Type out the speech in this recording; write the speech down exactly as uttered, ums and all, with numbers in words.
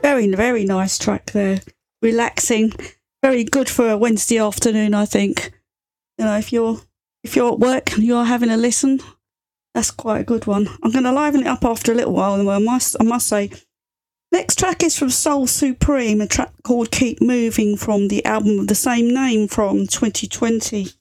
Very, very nice track there. Relaxing. Very good for a Wednesday afternoon, I think. You know, if you're if you're at work and you're having a listen, that's quite a good one. I'm going to liven it up after a little while, and I must, I must say. Next track is from Soul Supreme, a track called Keep Moving from the album of the same name from twenty twenty.